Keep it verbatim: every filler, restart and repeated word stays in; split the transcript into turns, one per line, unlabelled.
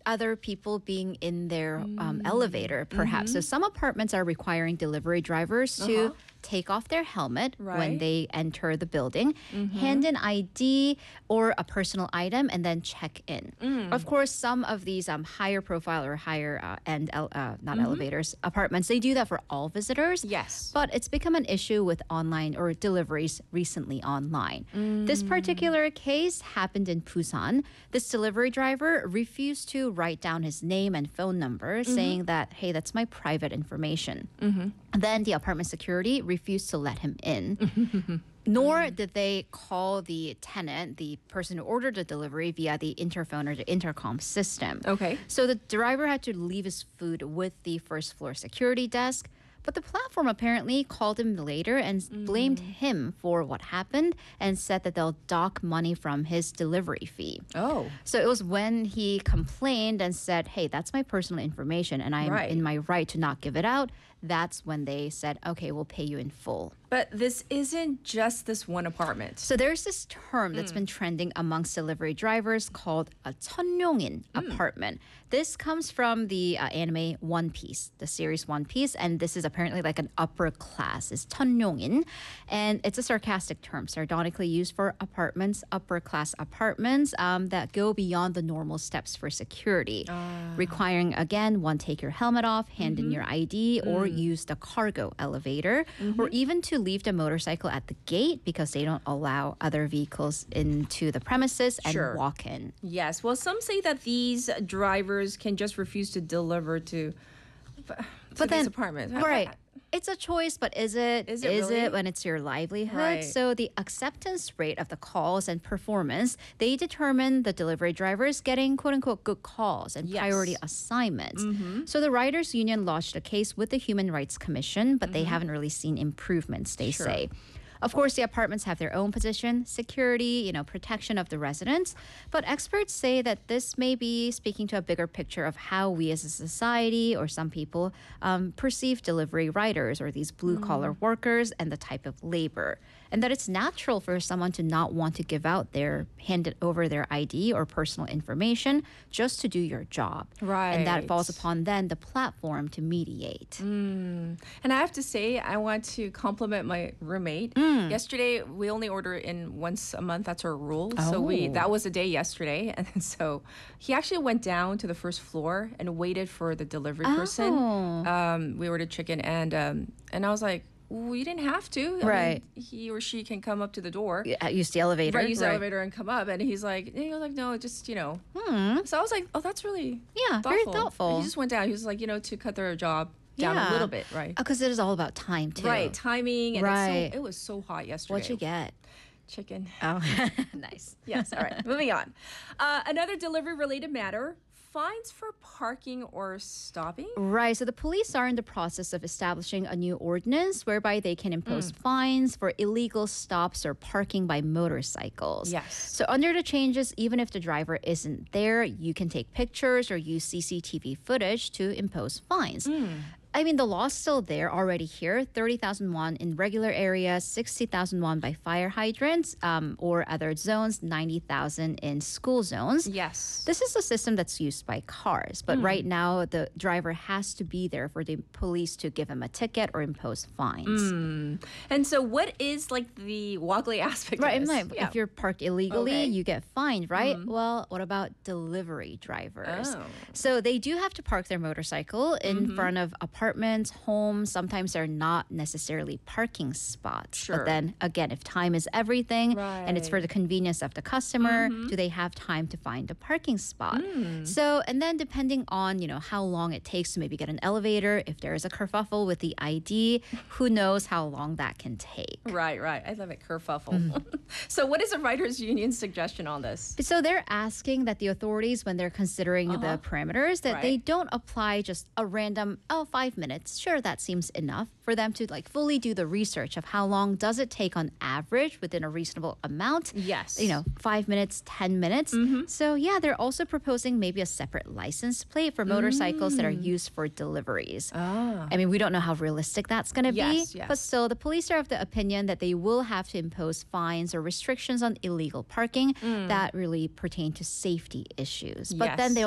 other people being in their um, elevator, perhaps. So some apartments are requiring delivery drivers to
Uh-huh.
take off their helmet when
Right.
they enter the building, hand in I D or a personal item, and then check in. Of course, some of these um, higher profile or higher uh, end, ele- uh, not elevators, apartments, they do that for all visitors.
Yes.
But it's become an issue with online or deliveries recently online. This particular case happened in Busan. This delivery driver refused to write down his name and phone number, saying that, hey, that's my private information. Then the apartment security refused to let him in. Nor did they call the tenant, the person who ordered the delivery, via the interphone or the intercom system.
Okay.
So the driver had to leave his food with the first floor security desk. But the platform apparently called him later and blamed him for what happened and said that they'll dock money from his delivery fee.
Oh.
So it was when he complained and said, hey, that's my personal information and I'm
Right.
in my right to not give it out. That's when they said, okay, we'll pay you in full.
But this isn't just this one apartment.
So there's this term that's been trending amongst delivery drivers called a 천룡인 apartment. This comes from the uh, anime One Piece, the series One Piece, and this is apparently like an upper class. It's 천룡인, and it's a sarcastic term, sardonically used for apartments, upper class apartments um, that go beyond the normal steps for security, requiring again one take your helmet off, hand in your I D, or use the cargo elevator, or even to leave the motorcycle at the gate because they don't allow other vehicles into the premises and
Sure.
walk in.
Yes. Well, some say that these drivers can just refuse to deliver to, to
But then,
these apartments.
right. It's a choice, but is it?
Is it really?
when it's your livelihood?
Right.
So the acceptance rate of the calls and performance, they determine the delivery drivers getting quote unquote good calls and
Yes.
priority assignments. So the Writers Union lodged a case with the Human Rights Commission, but they haven't really seen improvements, they
Sure.
say. Of course, the apartments have their own position, security, you know, protection of the residents. But experts say that this may be speaking to a bigger picture of how we as a society or some people um, perceive delivery riders or these blue collar workers and the type of labor. And that it's natural for someone to not want to give out their, hand it over their I D or personal information just to do your job. And that
Right.
falls upon then the platform to mediate.
And I have to say, I want to compliment my roommate. Yesterday, we only order in once a month. That's our rule. So we
Oh.
that was a day yesterday, and then so he actually went down to the first floor and waited for the delivery person.
Oh.
Um, we ordered chicken, and um, and I was like, well, you didn't have to. I mean,
Right.
he or she can come up to the door.
Uh, Use the elevator.
Right, use the
Right.
elevator and come up, and he's like, he was like, no, just you know. So I was like, oh, that's really
Yeah,
thoughtful.
very thoughtful.
He just went down. He was like, you know, to cut their job down a
Yeah.
little bit, right?
Because it is all about time, too.
Right, timing, and
Right.
It's so, it was so hot yesterday.
What'd you get?
Chicken.
Oh, nice.
Yes. All right. Moving on. Uh, another delivery-related matter: fines for parking or stopping.
Right. So the police are in the process of establishing a new ordinance whereby they can impose fines for illegal stops or parking by motorcycles.
Yes.
So under the changes, even if the driver isn't there, you can take pictures or use C C T V footage to impose fines. I mean, the law's still there already here. thirty thousand won in regular areas, sixty thousand won by fire hydrants um, or other zones, ninety thousand in school zones.
Yes.
This is a system that's used by cars, but right now the driver has to be there for the police to give him a ticket or impose fines.
And so, what is like the wobbly aspect
Right,
of
and
this?
like,
Yeah.
if you're parked illegally,
Okay.
you get fined, right? Well, what about delivery drivers?
Oh.
So they do have to park their motorcycle in front of apartments, homes. Sometimes they're not necessarily parking spots.
Sure.
But then again, if time is everything and it's for
Right.
the convenience of the customer, do they have time to find a parking spot? So, and then depending on, you know, how long it takes to maybe get an elevator, if there is a kerfuffle with the I D, who knows how long that can take.
Right, right. I love it, kerfuffle. So, what is the writers' union suggestion on this?
So they're asking that the authorities, when they're considering the parameters, that they
Right.
don't apply just a random, oh, five minutes. Sure, that seems enough for them to like fully do the research of how long does it take on average within a reasonable amount.
Yes.
You know, five minutes, ten minutes. So yeah, they're also proposing maybe a separate license plate for motorcycles that are used for deliveries.
Ah.
I mean, we don't know how realistic that's going to
Yes,
be.
yes.
But still, the police are of the opinion that they will have to impose fines or restrictions on illegal parking that really pertain to safety issues. But then
Yes.
they